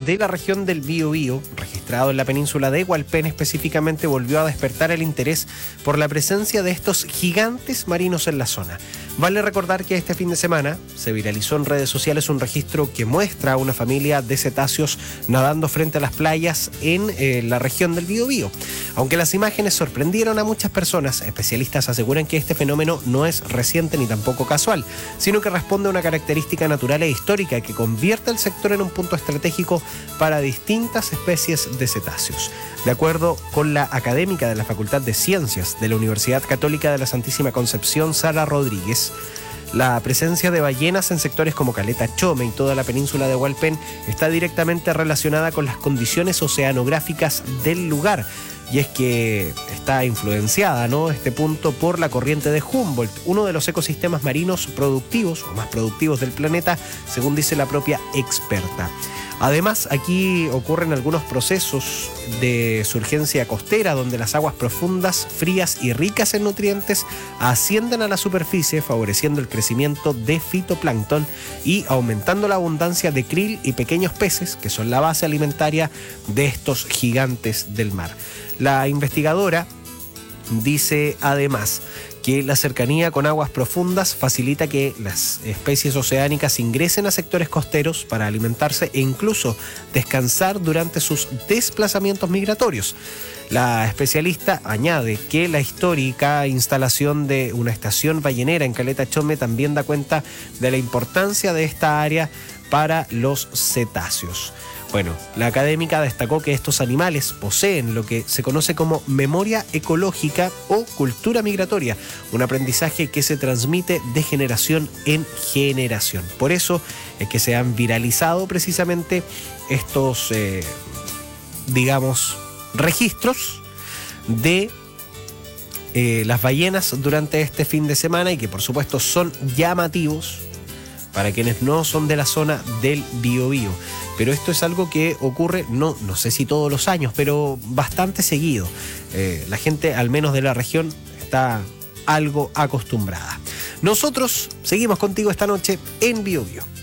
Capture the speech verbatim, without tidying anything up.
de la región del Biobío, registrado en la península de Hualpén específicamente, volvió a despertar el interés por la presencia de estos gigantes marinos en la zona. Vale recordar que este fin de semana se viralizó en redes sociales un registro que muestra a una familia de cetáceos nadando frente a las playas en eh, la región del Biobío. Aunque las imágenes sorprendieron a muchas personas, especialistas aseguran que este fenómeno no es reciente ni tampoco casual, sino que responde a una característica natural e histórica que convierte el sector en un punto estratégico para distintas especies de cetáceos. De acuerdo con la académica de la Facultad de Ciencias de la Universidad Católica de la Santísima Concepción, Sara Rodríguez, la presencia de ballenas en sectores como Caleta Chome y toda la península de Hualpén está directamente relacionada con las condiciones oceanográficas del lugar. Y es que está influenciada, ¿no?, este punto por la corriente de Humboldt, uno de los ecosistemas marinos productivos o más productivos del planeta, según dice la propia experta. Además, aquí ocurren algunos procesos de surgencia costera donde las aguas profundas, frías y ricas en nutrientes ascienden a la superficie, favoreciendo el crecimiento de fitoplancton y aumentando la abundancia de krill y pequeños peces, que son la base alimentaria de estos gigantes del mar. La investigadora dice además que la cercanía con aguas profundas facilita que las especies oceánicas ingresen a sectores costeros para alimentarse e incluso descansar durante sus desplazamientos migratorios. La especialista añade que la histórica instalación de una estación ballenera en Caleta Chome también da cuenta de la importancia de esta área para los cetáceos. Bueno, la académica destacó que estos animales poseen lo que se conoce como memoria ecológica o cultura migratoria, un aprendizaje que se transmite de generación en generación. Por eso es que se han viralizado precisamente estos, eh, digamos, registros de eh, las ballenas durante este fin de semana y que por supuesto son llamativos para quienes no son de la zona del Biobío. Pero esto es algo que ocurre, no, no sé si todos los años, pero bastante seguido. Eh, la gente, al menos de la región, está algo acostumbrada. Nosotros seguimos contigo esta noche en Biobío.